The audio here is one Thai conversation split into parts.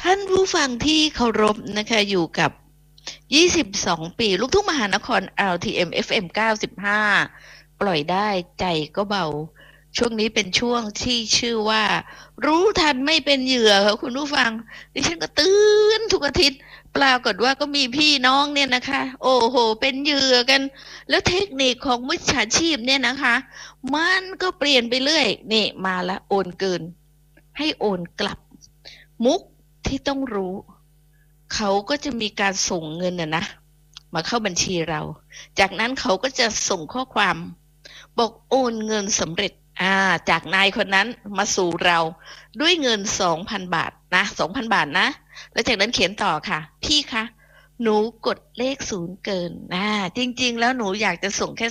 ท่านผู้ฟังที่เคารพนะคะอยู่กับ22ปีลูกทุ่งมหานคร RTM FM 95ปล่อยได้ใจก็เบาช่วงนี้เป็นช่วงที่ชื่อว่ารู้ทันไม่เป็นเหยื่อค่ะคุณผู้ฟังดิฉันก็ตื่นทุกอาทิตย์ปรากฏว่าก็มีพี่น้องเนี่ยนะคะโอ้โหเป็นเหยื่อกันแล้วเทคนิคของมิจฉาชีพเนี่ยนะคะมันก็เปลี่ยนไปเรื่อยนี่มาละโอนเกินให้โอนกลับมุกที่ต้องรู้เขาก็จะมีการส่งเงินนะมาเข้าบัญชีเราจากนั้นเขาก็จะส่งข้อความบอกโอนเงินสำเร็จจากนายคนนั้นมาสู่เราด้วยเงิน 2,000 บาทนะ 2,000 บาทนะแล้วจากนั้นเขียนต่อค่ะพี่คะหนูกดเลข0เกินจริงๆแล้วหนูอยากจะส่งแค่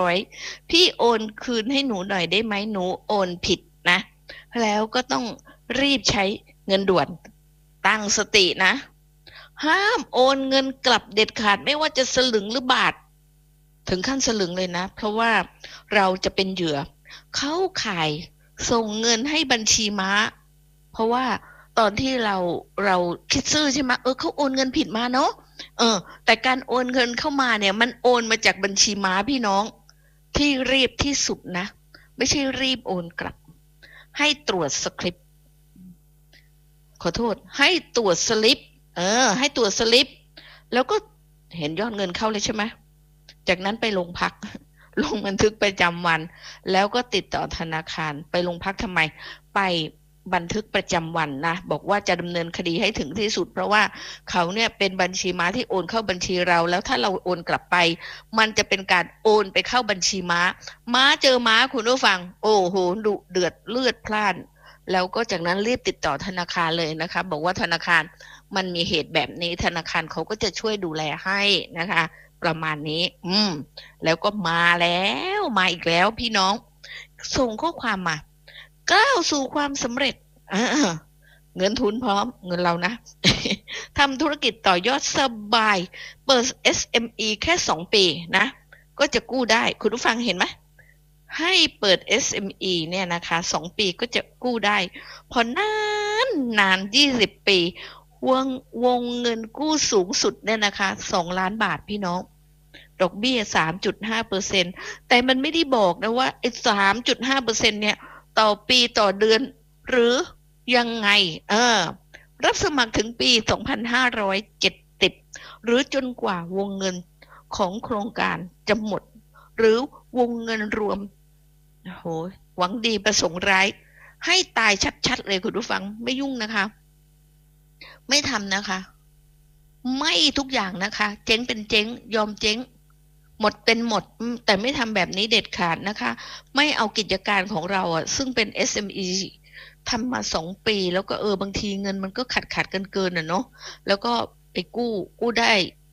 200พี่โอนคืนให้หนูหน่อยได้ไหมหนูโอนผิดนะแล้วก็ต้องรีบใช้เงินด่วนตั้งสตินะห้ามโอนเงินกลับเด็ดขาดไม่ว่าจะสลึงหรือบาทถึงขั้นสลึงเลยนะเพราะว่าเราจะเป็นเหยื่อเขาขายส่งเงินให้บัญชีม้าเพราะว่าตอนที่เราคิดซื่อใช่ไหมเขาโอนเงินผิดมาเนาะแต่การโอนเงินเข้ามาเนี่ยมันโอนมาจากบัญชีม้าพี่น้องที่รีบที่สุดนะไม่ใช่รีบโอนกลับให้ตรวจสคริปต์ขอโทษให้ตรวจสลิปให้ตรวจสลิปแล้วก็เห็นยอดเงินเข้าเลยใช่ไหมจากนั้นไปโรงพักลงบันทึกประจำวันแล้วก็ติดต่อธนาคารไปโรงพักทำไมไปบันทึกประจำวันนะบอกว่าจะดำเนินคดีให้ถึงที่สุดเพราะว่าเขาเนี่ยเป็นบัญชีม้าที่โอนเข้าบัญชีเราแล้วถ้าเราโอนกลับไปมันจะเป็นการโอนไปเข้าบัญชีม้าเจอม้าคุณผู้ฟังโอ้โหดุเดือดเลือดพล่านแล้วก็จากนั้นรีบติดต่อธนาคารเลยนะคะบอกว่าธนาคารมันมีเหตุแบบนี้ธนาคารเขาก็จะช่วยดูแลให้นะคะประมาณนี้แล้วก็มาแล้วมาอีกแล้วพี่น้องส่งข้อความมาก้าวสู่ความสำเร็จเงินทุนพร้อมเงินเรานะ ทำธุรกิจต่อยอดสบายเปิด SME แค่2ปีนะก็จะกู้ได้คุณผู้ฟังเห็นไหมให้เปิด SME เนี่ยนะคะ2ปีก็จะกู้ได้พอนาน20ปีวงเงินกู้สูงสุดเนี่ยนะคะ2 ล้านบาทพี่น้องดอกเบี้ย 3.5% แต่มันไม่ได้บอกนะว่าไอ้ 3.5% เนี่ยต่อปีต่อเดือนหรือยังไงรับสมัครถึงปี 2570 หรือจนกว่าวงเงินของโครงการจะหมดหรือวงเงินรวมโหหวังดีประสงค์ร้ายให้ตายชัดๆเลยคุณผู้ฟังไม่ยุ่งนะคะไม่ทำนะคะไม่ทุกอย่างนะคะเจ๊งเป็นเจ๊งยอมเจ๊งหมดเป็นหมดแต่ไม่ทำแบบนี้เด็ดขาดนะคะไม่เอากิจการของเราซึ่งเป็น SME ทำมา2 ปีแล้วก็บางทีเงินมันก็ขาดเกินเนาะแล้วก็ไปกู้ได้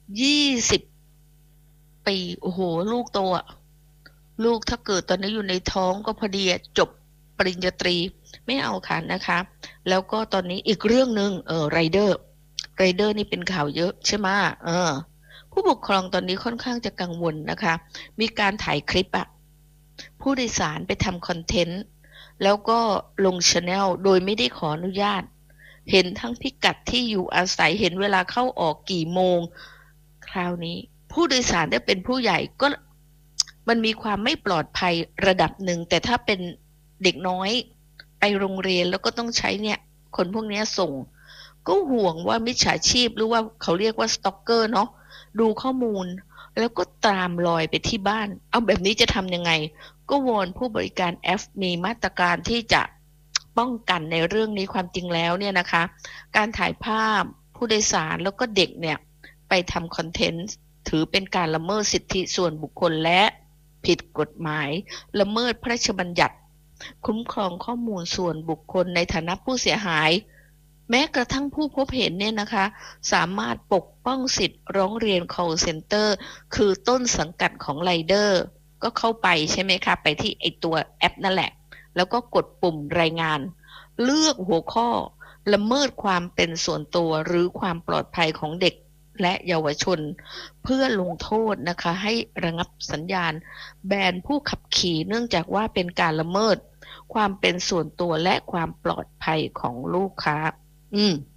20 ปีโอ้โหลูกโตลูกถ้าเกิดตอนนี้อยู่ในท้องก็พอดีจบปริญญาตรีไม่เอาค่ะนะคะแล้วก็ตอนนี้อีกเรื่องนึงไรเดอร์นี่เป็นข่าวเยอะใช่ไหมผู้ปกครองตอนนี้ค่อนข้างจะกังวลนะคะมีการถ่ายคลิปผู้โดยสารไปทำคอนเทนต์แล้วก็ลง channel โดยไม่ได้ขออนุญาตเห็นทั้งพิกัดที่อยู่อาศัยเห็นเวลาเข้าออกกี่โมงคราวนี้ผู้โดยสารได้เป็นผู้ใหญ่ก็มันมีความไม่ปลอดภัยระดับหนึ่งแต่ถ้าเป็นเด็กน้อยไปโรงเรียนแล้วก็ต้องใช้เนี่ยคนพวกนี้ส่งก็ห่วงว่ามิจฉาชีพหรือว่าเขาเรียกว่าสต็อกเกอร์เนาะดูข้อมูลแล้วก็ตามรอยไปที่บ้านเอาแบบนี้จะทำยังไงก็วอนผู้บริการแอปมีมาตรการที่จะป้องกันในเรื่องนี้ความจริงแล้วเนี่ยนะคะการถ่ายภาพผู้โดยสารแล้วก็เด็กเนี่ยไปทำคอนเทนต์ถือเป็นการละเมิดสิทธิส่วนบุคคลและผิดกฎหมายละเมิดพระราชบัญญัติคุ้มครองข้อมูลส่วนบุคคลในฐานะผู้เสียหายแม้กระทั่งผู้พบเห็นเนี่ยนะคะสามารถปกป้องสิทธิ์ร้องเรียน call center คือต้นสังกัดของไรเดอร์ก็เข้าไปใช่ไหมคะไปที่ไอตัวแอปนั่นแหละแล้วก็กดปุ่มรายงานเลือกหัวข้อละเมิดความเป็นส่วนตัวหรือความปลอดภัยของเด็กและเยาวชนเพื่อลงโทษนะคะให้ระงับสัญญาณแบนผู้ขับขี่เนื่องจากว่าเป็นการละเมิดความเป็นส่วนตัวและความปลอดภัยของลูกค้า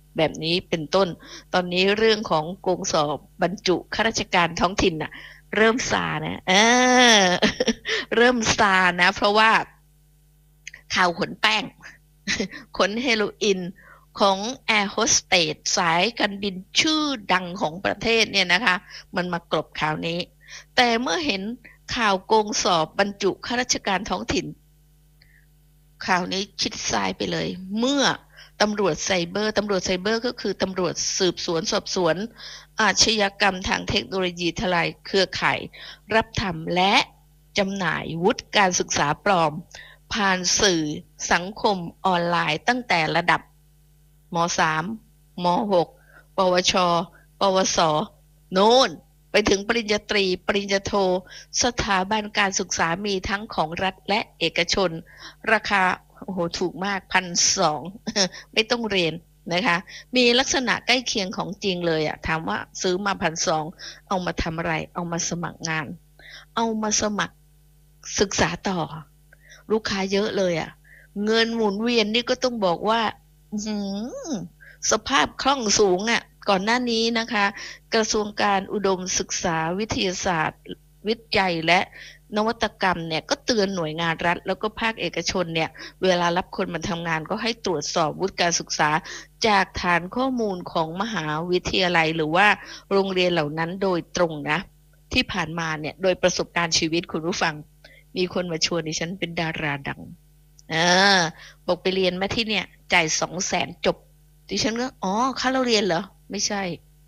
แบบนี้เป็นต้นตอนนี้เรื่องของโกงสอบบรรจุข้าราชการท้องถิ่นน่ะเริ่มซานะเริ่มซานะเพราะว่าข่าวขนแป้งขนเฮโรอีนของแอร์โฮสเตสสายการบินชื่อดังของประเทศเนี่ยนะคะมันมากลบข่าวนี้แต่เมื่อเห็นข่าวโกงสอบบรรจุข้าราชการท้องถิ่นข่าวนี้ชิดซ้ายไปเลยเมื่อตำรวจไซเบอร์ก็คือตำรวจสืบสวนสอบสวนอาชญากรรมทางเทคโนโลยีทลายเครือข่ายรับทำและจำหน่ายวุฒิการศึกษาปลอมผ่านสื่อสังคมออนไลน์ตั้งแต่ระดับม.3 ม.6 ปวช ปวส โน่นไปถึงปริญญาตรีปริญญาโทสถาบันการศึกษามีทั้งของรัฐและเอกชนราคาโอ้โหถูกมาก 1,200 ไม่ต้องเรียนนะคะมีลักษณะใกล้เคียงของจริงเลยอะถามว่าซื้อมา 1,200 เอามาทำอะไรเอามาสมัครงานเอามาสมัครศึกษาต่อลูกค้าเยอะเลยอะเงินหมุนเวียนนี่ก็ต้องบอกว่าสภาพคล่องสูงอะก่อนหน้านี้นะคะกระทรวงการอุดมศึกษาวิทยาศาสตร์วิจัยและนวัตกรรมเนี่ยก็เตือนหน่วยงานรัฐแล้วก็ภาคเอกชนเนี่ยเวลารับคนมาทำงานก็ให้ตรวจสอบวุฒิการศึกษาจากฐานข้อมูลของมหาวิทยาลัยหรือว่าโรงเรียนเหล่านั้นโดยตรงนะที่ผ่านมาเนี่ยโดยประสบการณ์ชีวิตคุณผู้ฟังมีคนมาชวนดิฉันเป็นดาราดังบอกไปเรียนมาที่เนี่ยจ่าย200,000จบดิฉันก็อ๋อค่าเราเรียนเหรอไม่ใช่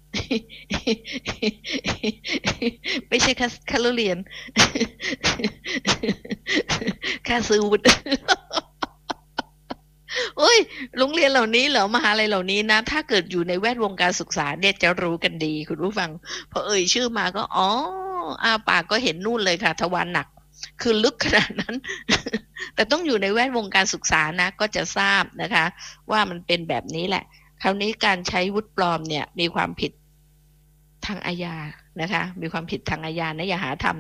ไม่ใช่ค่าเราเรียน ค่าซื้อวุฒิ โอ้ยโรงเรียนเหล่านี้เหรอมหาลัยเหล่านี้นะถ้าเกิดอยู่ในแวดวงการศึกษาเนี่ยจะรู้กันดีคุณผู้ฟังพอเอ่ยชื่อมาก็อ๋ออาปากก็เห็นนู่นเลยค่ะทวารหนักคือลึกขนาดนั้น แต่ต้องอยู่ในแวดวงการศึกษานะก็จะทราบนะคะว่ามันเป็นแบบนี้แหละคราวนี้การใช้วุฒิปลอมเนี่ยมีความผิดทางอาญานะคะมีความผิดทางอาญานะอย่าหาทำ